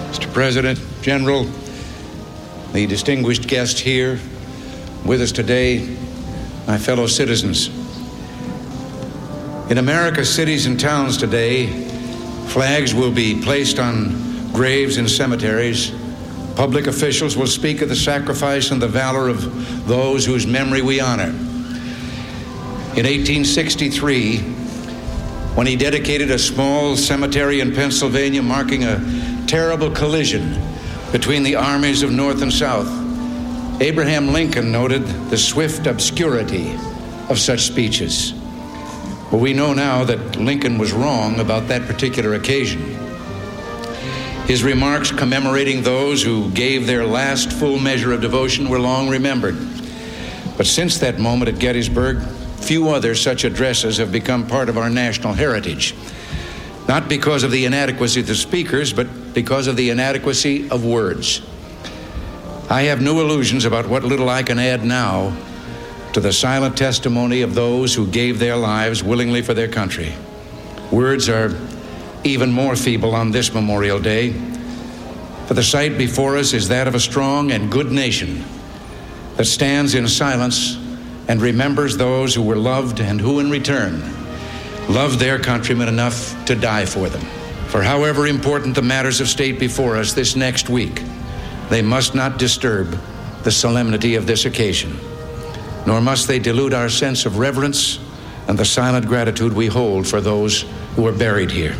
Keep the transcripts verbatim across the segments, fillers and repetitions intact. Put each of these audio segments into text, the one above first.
Mister President, General, the distinguished guest here with us today, my fellow citizens. In America's cities and towns today, flags will be placed on graves and cemeteries. Public officials will speak of the sacrifice and the valor of those whose memory we honor. In eighteen sixty-three, when he dedicated a small cemetery in Pennsylvania marking a terrible collision between the armies of North and South, Abraham Lincoln noted the swift obscurity of such speeches. Well, we know now that Lincoln was wrong about that particular occasion. His remarks commemorating those who gave their last full measure of devotion were long remembered. But since that moment at Gettysburg, few other such addresses have become part of our national heritage. Not because of the inadequacy of the speakers, but because of the inadequacy of words. I have no illusions about what little I can add now to the silent testimony of those who gave their lives willingly for their country. Words are even more feeble on this Memorial Day, for the sight before us is that of a strong and good nation that stands in silence and remembers those who were loved and who in return loved their countrymen enough to die for them. For however important the matters of state before us this next week, they must not disturb the solemnity of this occasion, nor must they dilute our sense of reverence and the silent gratitude we hold for those who are buried here.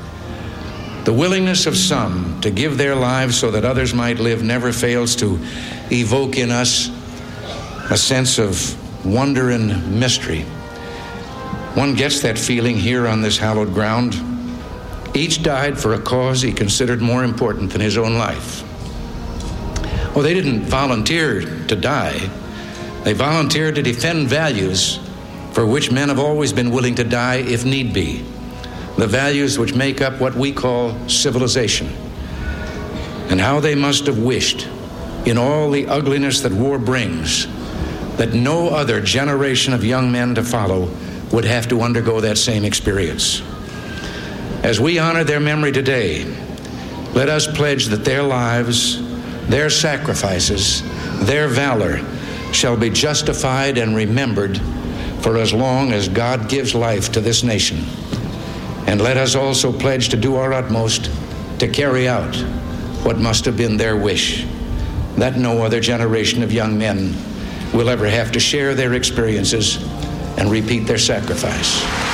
The willingness of some to give their lives so that others might live never fails to evoke in us a sense of wonder and mystery. One gets that feeling here on this hallowed ground. Each died for a cause he considered more important than his own life. Oh, they didn't volunteer to die. They volunteered to defend values for which men have always been willing to die if need be. The values which make up what we call civilization. And how they must have wished, in all the ugliness that war brings, that no other generation of young men to follow would have to undergo that same experience. As we honor their memory today, let us pledge that their lives, their sacrifices, their valor shall be justified and remembered for as long as God gives life to this nation. And let us also pledge to do our utmost to carry out what must have been their wish, that no other generation of young men will ever have to share their experiences and repeat their sacrifice.